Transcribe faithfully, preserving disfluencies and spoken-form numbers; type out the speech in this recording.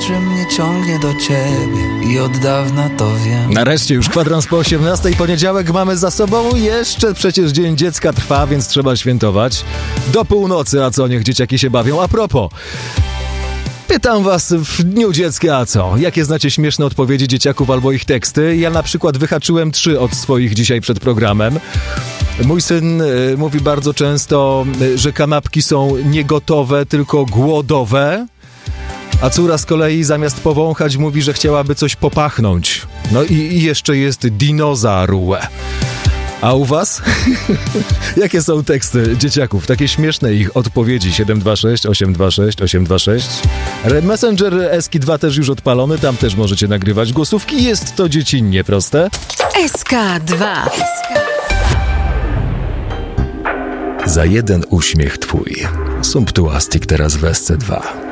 że mnie ciągnie do ciebie i od dawna to wiem. Nareszcie już kwadrans po osiemnastej, poniedziałek mamy za sobą. Jeszcze przecież Dzień Dziecka trwa, więc trzeba świętować do północy, a co, niech dzieciaki się bawią. A propos, pytam was w Dniu Dziecka, a co? Jakie znacie śmieszne odpowiedzi dzieciaków albo ich teksty? Ja na przykład wyhaczyłem trzy od swoich dzisiaj przed programem. Mój syn y, mówi bardzo często, y, że kanapki są nie gotowe, tylko głodowe. A córa z kolei zamiast powąchać mówi, że chciałaby coś popachnąć. No i, i jeszcze jest dinozaur. A u was? Jakie są teksty dzieciaków? Takie śmieszne ich odpowiedzi. siedem dwa sześć osiem dwa sześć osiem dwa sześć. Messenger S K dwa też już odpalony, tam też możecie nagrywać głosówki. Jest to dziecinnie proste. S K dwa. Za jeden uśmiech twój. Sumptuastik teraz w S C dwa.